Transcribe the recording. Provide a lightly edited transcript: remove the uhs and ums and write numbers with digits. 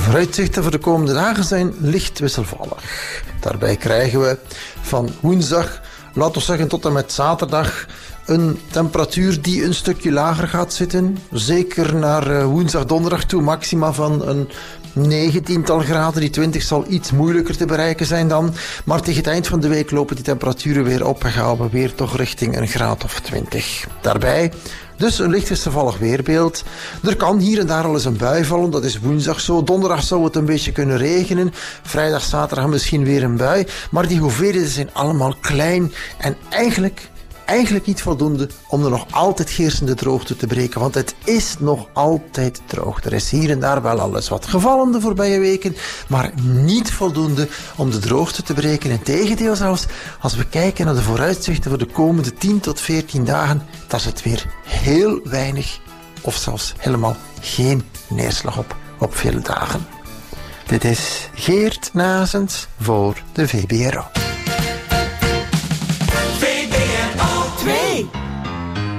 vooruitzichten voor de komende dagen zijn licht wisselvallig. Daarbij krijgen we van woensdag, laten we zeggen tot en met zaterdag, een temperatuur die een stukje lager gaat zitten. Zeker naar woensdag, donderdag toe, maxima van een 19-tal graden. Die 20 zal iets moeilijker te bereiken zijn dan. Maar tegen het eind van de week lopen die temperaturen weer op en gaan we weer toch richting een graad of 20. Daarbij dus een licht wisselvallig weerbeeld. Er kan hier en daar al eens een bui vallen. Dat is woensdag zo. Donderdag zou het een beetje kunnen regenen. Vrijdag, zaterdag misschien weer een bui. Maar die hoeveelheden zijn allemaal klein en eigenlijk niet voldoende om de nog altijd heersende droogte te breken, want het is nog altijd droog. Er is hier en daar wel al eens wat gevallen de voorbije weken, maar niet voldoende om de droogte te breken. Integendeel zelfs, als we kijken naar de vooruitzichten voor de komende 10 tot 14 dagen, daar zit weer heel weinig of zelfs helemaal geen neerslag op veel dagen. Dit is Geert Nazens voor de VBRO.